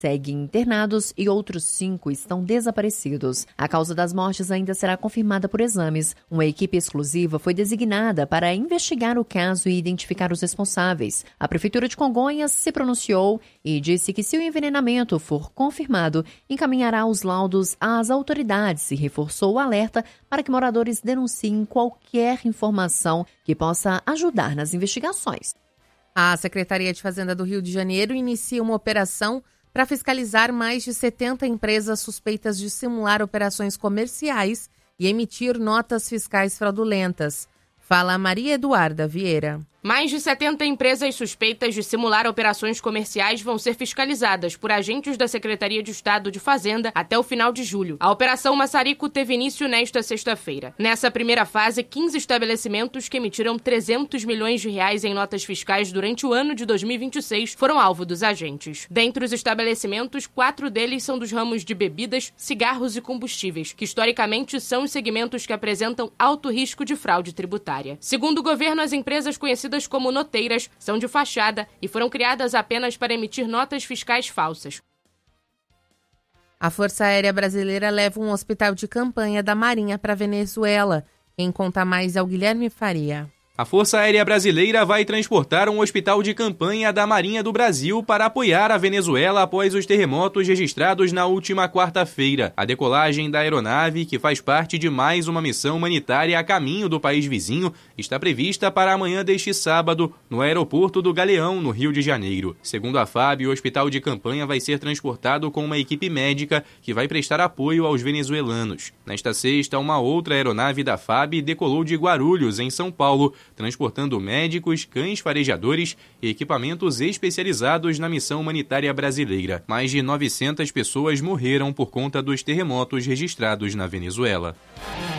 seguem internados e outros 5 estão desaparecidos. A causa das mortes ainda será confirmada por exames. Uma equipe exclusiva foi designada para investigar o caso e identificar os responsáveis. A Prefeitura de Congonhas se pronunciou e disse que, se o envenenamento for confirmado, encaminhará os laudos às autoridades e reforçou o alerta para que moradores denunciem qualquer informação que possa ajudar nas investigações. A Secretaria de Fazenda do Rio de Janeiro inicia uma operação para fiscalizar mais de 70 empresas suspeitas de simular operações comerciais e emitir notas fiscais fraudulentas. Fala Maria Eduarda Vieira. Mais de 70 empresas suspeitas de simular operações comerciais vão ser fiscalizadas por agentes da Secretaria de Estado de Fazenda até o final de julho. A Operação Maçarico teve início nesta sexta-feira. Nessa primeira fase, 15 estabelecimentos que emitiram 300 milhões de reais em notas fiscais durante o ano de 2026 foram alvo dos agentes. Dentre os estabelecimentos, 4 deles são dos ramos de bebidas, cigarros e combustíveis, que historicamente são os segmentos que apresentam alto risco de fraude tributária. Segundo o governo, as empresas conhecidas como noteiras são de fachada e foram criadas apenas para emitir notas fiscais falsas. A Força Aérea Brasileira leva um hospital de campanha da Marinha para a Venezuela. Quem conta mais é o Guilherme Faria. A Força Aérea Brasileira vai transportar um hospital de campanha da Marinha do Brasil para apoiar a Venezuela após os terremotos registrados na última quarta-feira. A decolagem da aeronave, que faz parte de mais uma missão humanitária a caminho do país vizinho, está prevista para amanhã deste sábado, no aeroporto do Galeão, no Rio de Janeiro. Segundo a FAB, o hospital de campanha vai ser transportado com uma equipe médica que vai prestar apoio aos venezuelanos. Nesta sexta, uma outra aeronave da FAB decolou de Guarulhos, em São Paulo, transportando médicos, cães farejadores e equipamentos especializados na missão humanitária brasileira. Mais de 900 pessoas morreram por conta dos terremotos registrados na Venezuela.